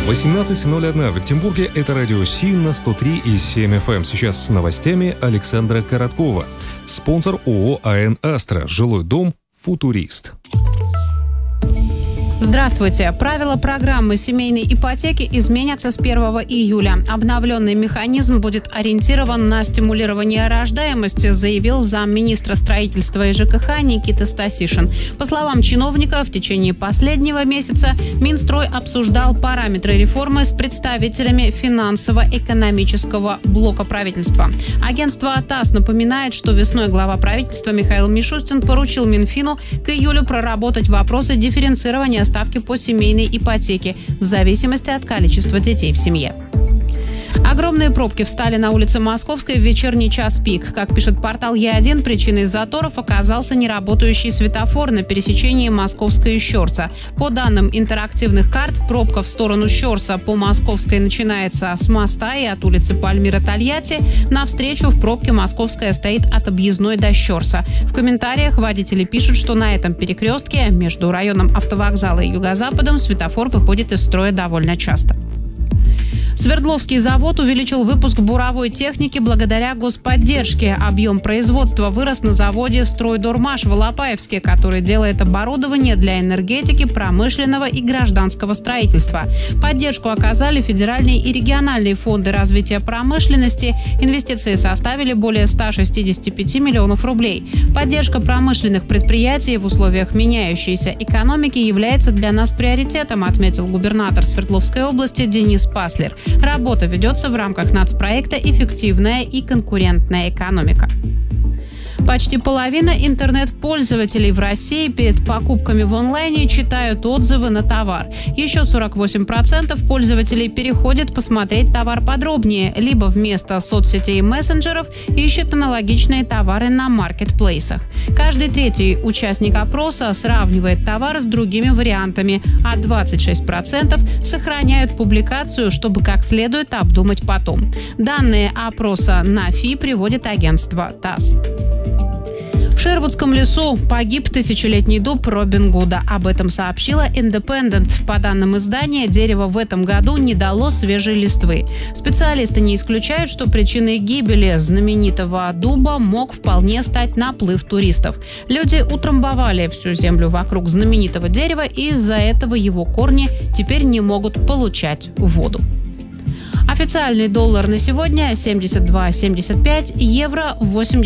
18:01 в Екатеринбурге. Это радио Си на 103,7 FM. Сейчас с новостями Александра Короткова. Спонсор ООО АН «Астра». Жилой дом «Футурист». Здравствуйте. Правила программы семейной ипотеки изменятся с 1 июля. Обновленный механизм будет ориентирован на стимулирование рождаемости, заявил замминистра строительства и ЖКХ Никита Стасишин. По словам чиновника, в течение последнего месяца Минстрой обсуждал параметры реформы с представителями финансово-экономического блока правительства. Агентство ТАСС напоминает, что весной глава правительства Михаил Мишустин поручил Минфину к июлю проработать вопросы дифференцирования ставки по семейной ипотеке в зависимости от количества детей в семье. Огромные пробки встали на улице Московской в вечерний час пик. Как пишет портал Е1, причиной заторов оказался неработающий светофор на пересечении Московской и Щорса. По данным интерактивных карт, пробка в сторону Щорса по Московской начинается с моста и от улицы Пальмира-Тольятти. Навстречу в пробке Московская стоит от объездной до Щорса. В комментариях водители пишут, что на этом перекрестке между районом автовокзала и юго-западом светофор выходит из строя довольно часто. Свердловский завод увеличил выпуск буровой техники благодаря господдержке. Объем производства вырос на заводе «Стройдормаш» в Алапаевске, который делает оборудование для энергетики, промышленного и гражданского строительства. Поддержку оказали федеральные и региональные фонды развития промышленности. Инвестиции составили более 165 миллионов рублей. Поддержка промышленных предприятий в условиях меняющейся экономики является для нас приоритетом, отметил губернатор Свердловской области Денис Паслер. Работа ведется в рамках нацпроекта «Эффективная и конкурентная экономика». Почти половина интернет-пользователей в России перед покупками в онлайне читают отзывы на товар. Еще 48% пользователей переходят посмотреть товар подробнее, либо вместо соцсетей и мессенджеров ищут аналогичные товары на маркетплейсах. Каждый третий участник опроса сравнивает товар с другими вариантами, а 26% сохраняют публикацию, чтобы как следует обдумать потом. Данные опроса на ФИ приводит агентство ТАСС. В Шервудском лесу погиб тысячелетний дуб Робин Гуда. Об этом сообщила Independent. По данным издания, дерево в этом году не дало свежей листвы. Специалисты не исключают, что причиной гибели знаменитого дуба мог вполне стать наплыв туристов. Люди утрамбовали всю землю вокруг знаменитого дерева, и из-за этого его корни теперь не могут получать воду. Официальный доллар на сегодня 72.75, евро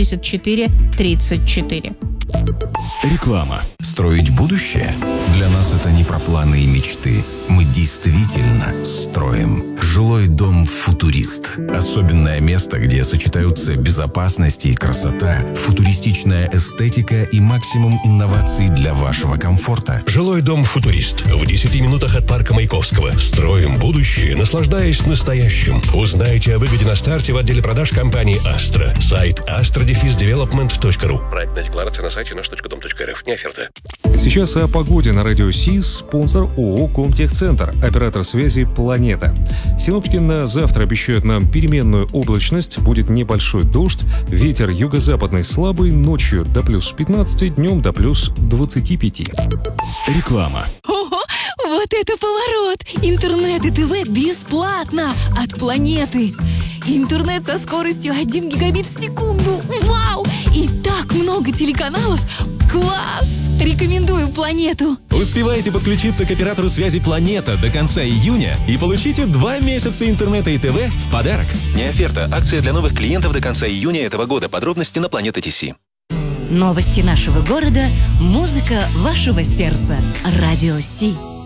84.34. Реклама. Строить будущее? Для нас это не про планы и мечты. Мы действительно строим. Жилой дом «Футурист». Особенное место, где сочетаются безопасность и красота, футуристичная эстетика и максимум инноваций для вашего комфорта. Жилой дом «Футурист». В 10 минутах от парка Маяковского. Строим будущее, наслаждаясь настоящим. Узнайте о выгоде на старте в отделе продаж компании «Астра». Сайт astra-development.ru. Проектная декларация на сайте наш.дом.рф. Не оферта. Сейчас о погоде на радио Си. Спонсор ООО «Комтехцентр». Оператор связи «Планета». Синоптики на завтра обещают нам переменную облачность, будет небольшой дождь, ветер юго-западный слабый, ночью до плюс 15, днем до плюс 25. Реклама. Ого, вот это поворот! Интернет и ТВ бесплатно от Планеты. Интернет со скоростью 1 гигабит в секунду. Вау! И так много телеканалов. Класс! Рекомендую Планету. Успевайте подключиться к оператору связи «Планета» до конца июня и получите 2 месяца интернета и ТВ в подарок. Не оферта. Акция для новых клиентов до конца июня этого года. Подробности на Планета.ТС. Новости нашего города, музыка вашего сердца. Радио Си.